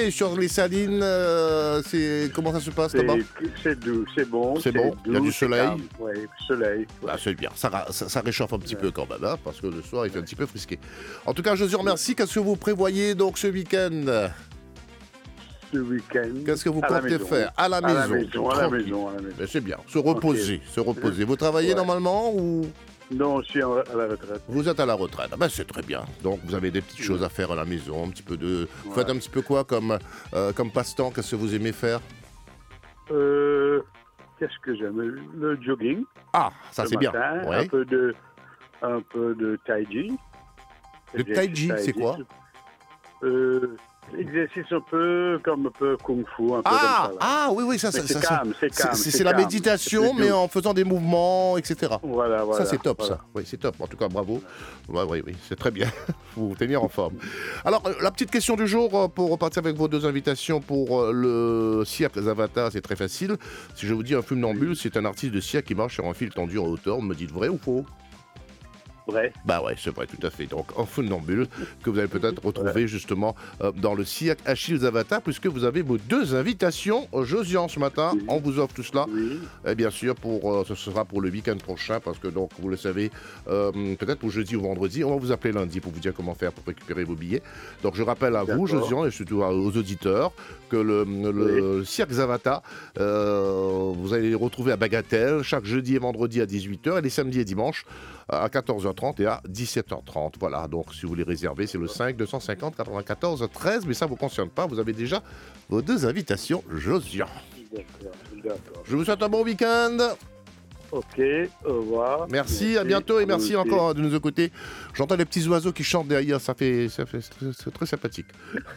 et sur les salines, comment ça se passe là-bas? C'est doux, c'est bon. C'est bon, il y a du soleil. Oui, soleil. Ouais. Ah, c'est bien, ça réchauffe un petit peu quand même, hein, parce que le soir il fait un petit peu frisqué. En tout cas, je vous remercie. Qu'est-ce que vous prévoyez donc ce week-end? Ce week-end. Qu'est-ce que vous comptez faire? À la maison. À la maison. Mais c'est bien, se reposer. Vous travaillez normalement ou? Non, je suis à la retraite. Vous êtes à la retraite. Ah ben, c'est très bien. Donc vous avez des petites choses à faire à la maison, un petit peu de. Vous faites un petit peu quoi comme passe-temps? Qu'est-ce que vous aimez faire? Qu'est-ce que j'aime? Le jogging. Ah, ça c'est bien. Ouais. Un peu de tai chi. Le tai chi, c'est quoi? Exercice un peu kung fu, un peu comme ça. Ah oui, ça c'est calme. C'est la méditation, mais en faisant des mouvements, etc. Voilà. Ça, c'est top, voilà. ça. Oui, c'est top. En tout cas, bravo. Oui, c'est très bien. Vous vous tenir en forme. Alors, la petite question du jour, pour repartir avec vos deux invitations pour le cirque Zavata, c'est très facile. Si je vous dis un funambule, c'est un artiste de cirque qui marche sur un fil tendu en hauteur. Me dites vrai ou faux? Vrai. Bah ouais, c'est vrai, tout à fait. Donc, un funambule que vous allez peut-être retrouver justement dans le cirque Achille Zavata, puisque vous avez vos deux invitations au Josian ce matin. Oui. On vous offre tout cela. Oui. Et bien sûr, ce sera pour le week-end prochain, parce que donc, vous le savez, peut-être pour jeudi ou vendredi, on va vous appeler lundi pour vous dire comment faire pour récupérer vos billets. Donc, je rappelle à vous, Josian, et surtout aux auditeurs, que le cirque Zavata, vous allez les retrouver à Bagatelle chaque jeudi et vendredi à 18h, et les samedis et dimanches à 14h30 et à 17h30. Voilà, donc si vous voulez réserver, c'est le 5 250 94 13, mais ça ne vous concerne pas, vous avez déjà vos deux invitations, Josian. D'accord. Je vous souhaite un bon week-end. Ok, au revoir. Merci, à bientôt et merci encore de nous écouter. J'entends les petits oiseaux qui chantent derrière, c'est très sympathique.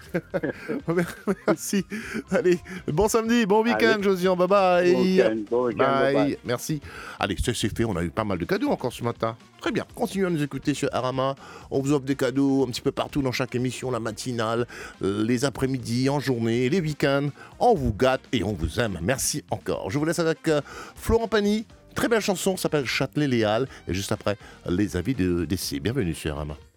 Merci. Allez, bon samedi, bon week-end, Josian, bye bye. Bon week-end, bye. Merci. Allez, c'est fait, on a eu pas mal de cadeaux encore ce matin. Très bien, continuez à nous écouter sur Arama. On vous offre des cadeaux un petit peu partout dans chaque émission, la matinale, les après-midi, en journée, les week-ends. On vous gâte et on vous aime. Merci encore. Je vous laisse avec Florent Pagny. Très belle chanson, s'appelle Châtelet-Léal. Et juste après, les avis de DC. Bienvenue sur Arama.